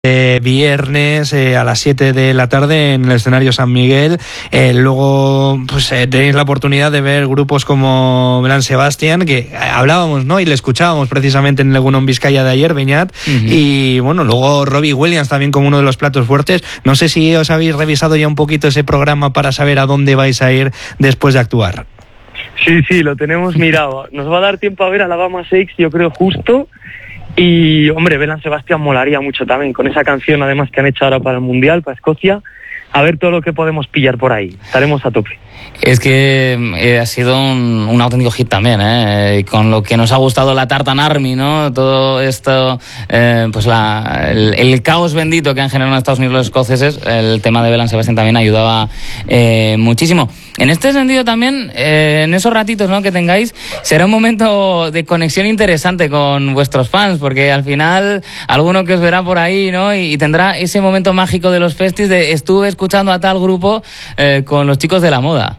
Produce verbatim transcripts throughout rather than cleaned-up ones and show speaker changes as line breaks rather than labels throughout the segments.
Eh, viernes eh, a las siete de la tarde en el escenario San Miguel. Eh, luego pues eh, tenéis la oportunidad de ver grupos como Blan Sebastián, que hablábamos, ¿no? Y le escuchábamos precisamente en el Egunon Vizcaya de ayer, Beñat. Uh-huh. Y bueno, luego Robbie Williams también como uno de los platos fuertes. No sé si os habéis revisado ya un poquito ese programa para saber a dónde vais a ir después de actuar.
Sí, sí, lo tenemos mirado. Nos va a dar tiempo a ver Alabama Shakes, yo creo, justo. Y, hombre, Blan Sebastián molaría mucho también, con esa canción además que han hecho ahora para el Mundial, para Escocia. A ver todo lo que podemos pillar por ahí. Estaremos a tope.
Es que eh, ha sido un, un auténtico hit también, ¿eh? Con lo que nos ha gustado la Tartan Army, ¿no? Todo esto, eh, pues la, el, el caos bendito que han generado en Estados Unidos los escoceses, el tema de Blan Sebastián también ayudaba eh, muchísimo. En este sentido también, eh, en esos ratitos, ¿no?, que tengáis, será un momento de conexión interesante con vuestros fans, porque al final alguno que os verá por ahí, ¿no?, y, y tendrá ese momento mágico de los festis de estuve escuchando a tal grupo eh, con los chicos de la moda.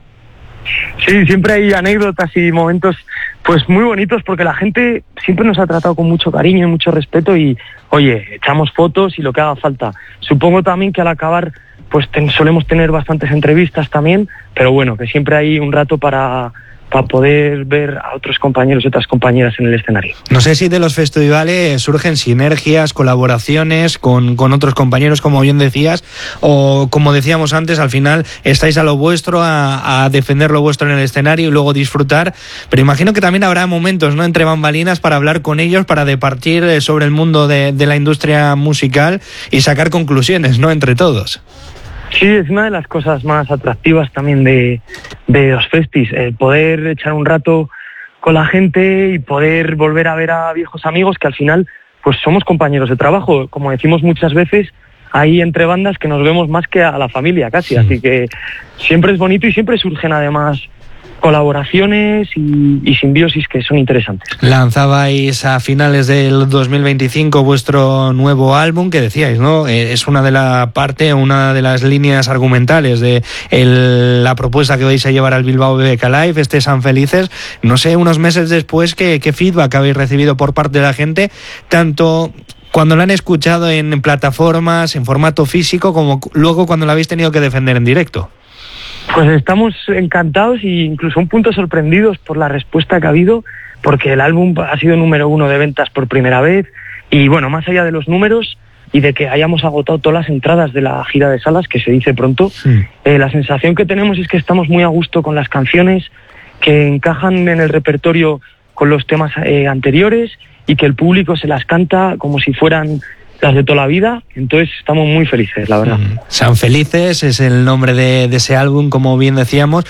Sí, siempre hay anécdotas y momentos pues muy bonitos, porque la gente siempre nos ha tratado con mucho cariño y mucho respeto y, oye, echamos fotos y lo que haga falta. Supongo también que al acabar pues ten, solemos tener bastantes entrevistas también, pero bueno, que siempre hay un rato para, para poder ver a otros compañeros y otras compañeras en el escenario.
No sé si de los festivales surgen sinergias, colaboraciones con, con otros compañeros, como bien decías, o como decíamos antes, al final estáis a lo vuestro, a, a defender lo vuestro en el escenario y luego disfrutar, pero imagino que también habrá momentos, ¿no?, entre bambalinas para hablar con ellos, para departir sobre el mundo de, de la industria musical y sacar conclusiones, ¿no?, entre todos.
Sí, es una de las cosas más atractivas también de, de los festis, el poder echar un rato con la gente y poder volver a ver a viejos amigos que al final pues somos compañeros de trabajo. Como decimos muchas veces, hay entre bandas que nos vemos más que a la familia casi, así que siempre es bonito y siempre surgen además colaboraciones y, y simbiosis que son interesantes.
Lanzabais a finales del dos mil veinticinco vuestro nuevo álbum, que decíais, ¿no? Eh, es una de la parte, una de las líneas argumentales de el, la propuesta que vais a llevar al Bilbao B B K Live, este San Felices. No sé, unos meses después, ¿qué, qué feedback habéis recibido por parte de la gente, tanto cuando lo han escuchado en plataformas, en formato físico, como luego cuando lo habéis tenido que defender en directo?
Pues estamos encantados e incluso un punto sorprendidos por la respuesta que ha habido, porque el álbum ha sido número uno de ventas por primera vez y bueno, más allá de los números y de que hayamos agotado todas las entradas de la gira de salas, que se dice pronto, sí. eh, la sensación que tenemos es que estamos muy a gusto con las canciones, que encajan en el repertorio con los temas eh, anteriores y que el público se las canta como si fueran las de toda la vida, entonces estamos muy felices, la verdad.
Mm. San Felices es el nombre de, de ese álbum, como bien decíamos,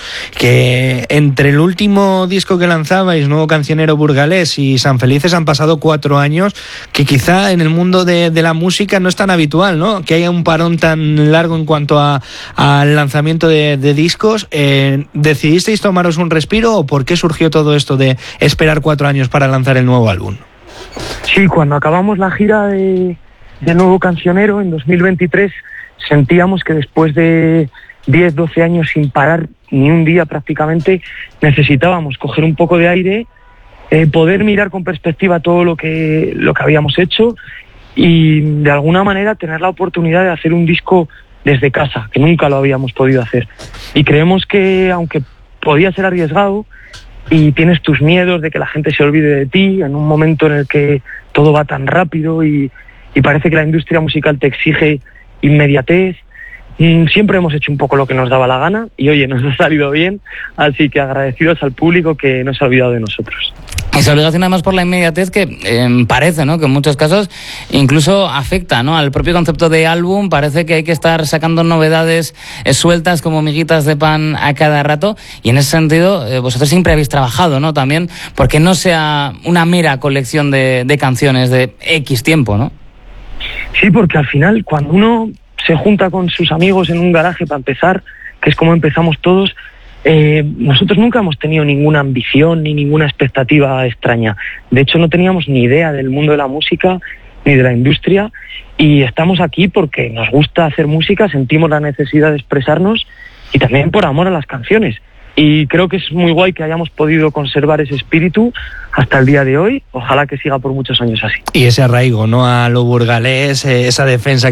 que entre el último disco que lanzabais, Nuevo Cancionero Burgalés, y San Felices han pasado cuatro años, que quizá en el mundo de, de la música no es tan habitual, ¿no?, que haya un parón tan largo en cuanto a, al lanzamiento de, de discos. Eh, ¿Decidisteis tomaros un respiro o por qué surgió todo esto de esperar cuatro años para lanzar el nuevo álbum?
Sí, cuando acabamos la gira de... de Nuevo Cancionero en dos mil veintitrés sentíamos que después de diez, doce años sin parar ni un día prácticamente, necesitábamos coger un poco de aire, eh, poder mirar con perspectiva todo lo que, lo que habíamos hecho y de alguna manera tener la oportunidad de hacer un disco desde casa, que nunca lo habíamos podido hacer. Y creemos que aunque podía ser arriesgado y tienes tus miedos de que la gente se olvide de ti en un momento en el que todo va tan rápido y y parece que la industria musical te exige inmediatez, siempre hemos hecho un poco lo que nos daba la gana y oye, nos ha salido bien, así que agradecidos al público que no se ha olvidado de nosotros.
Esa obligación además por la inmediatez que eh, parece, ¿no?, que en muchos casos incluso afecta, ¿no?, al propio concepto de álbum. Parece que hay que estar sacando novedades eh, sueltas como miguitas de pan a cada rato, y en ese sentido eh, vosotros siempre habéis trabajado, ¿no?, también porque no sea una mera colección de, de canciones de X tiempo, ¿no?
Sí, porque al final cuando uno se junta con sus amigos en un garaje para empezar, que es como empezamos todos, eh, nosotros nunca hemos tenido ninguna ambición ni ninguna expectativa extraña. De hecho no teníamos ni idea del mundo de la música ni de la industria y estamos aquí porque nos gusta hacer música, sentimos la necesidad de expresarnos y también por amor a las canciones. y creo que es muy guay que hayamos podido conservar ese espíritu hasta el día de hoy. Ojalá que siga por muchos años así.
Y ese arraigo, ¿no?, a lo burgalés, esa defensa